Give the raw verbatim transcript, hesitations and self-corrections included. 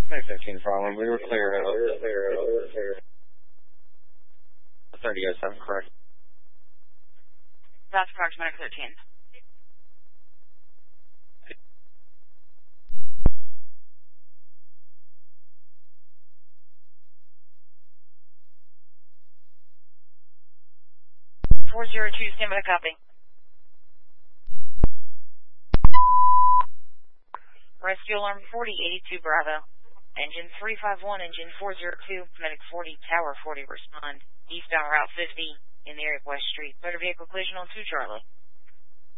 May fifteen problem. We were clear. We were clear. We were clear. thirty oh seven, correct. That's correct, Medic thirteen. four zero two, stand by, copy. Rescue alarm forty eighty-two Bravo. Engine three five one, engine four zero two, Medic forty, Tower forty, respond. Eastbound Route fifty in the area of West Street. Motor vehicle collision on two Charlie.